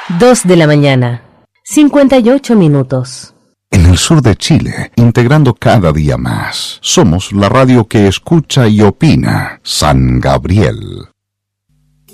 2 de la mañana, 58 minutos. En el sur de Chile, integrando cada día más, somos la radio que escucha y opina. San Gabriel.